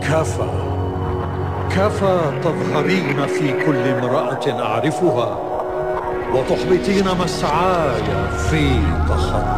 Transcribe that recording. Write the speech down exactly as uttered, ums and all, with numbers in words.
كفى كفى تظهرين في كل امرأة أعرفها، وتحبطين مسعاي في تخطي.